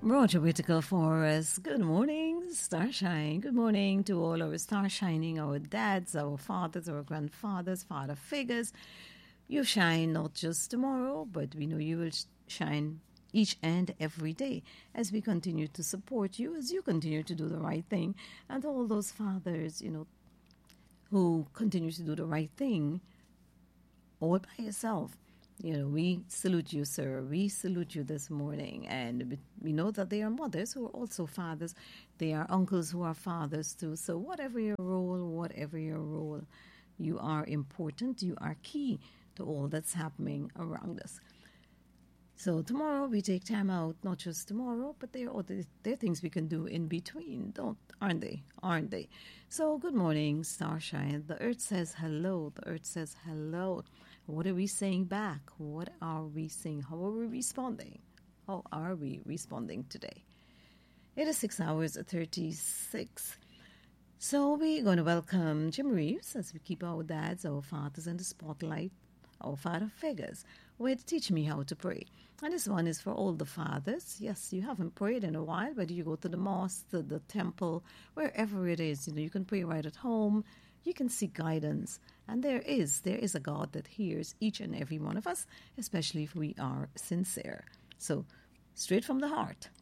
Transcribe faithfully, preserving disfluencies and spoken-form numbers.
Roger Whittaker for us. Good morning, Starshine. Good morning to all our star shining, our dads, our fathers, our grandfathers, father figures. You shine not just tomorrow, but we know you will shine each and every day as we continue to support you, as you continue to do the right thing. And all those fathers, you know, who continue to do the right thing all by yourself. You know, we salute you, sir. We salute you this morning. And we know that they are mothers who are also fathers. They are uncles who are fathers too. So whatever your role, whatever your role, you are important. You are key to all that's happening around us. So tomorrow we take time out, not just tomorrow, but there are, other, there are things we can do in between, don't, aren't they? Aren't they? So good morning, Starshine. The earth says hello. The earth says hello. What are we saying back? What are we saying? How are we responding? How are we responding today? It is six hours thirty-six. So we're going to welcome Jim Reeves as we keep our dads, our fathers in the spotlight, our father figures, with Teach Me How to Pray. And this one is for all the fathers. Yes, you haven't prayed in a while, whether you go to the mosque, to the temple, wherever it is. You know, you can pray right at home. You can seek guidance. And there is, there is a God that hears each and every one of us, especially if we are sincere. So, straight from the heart,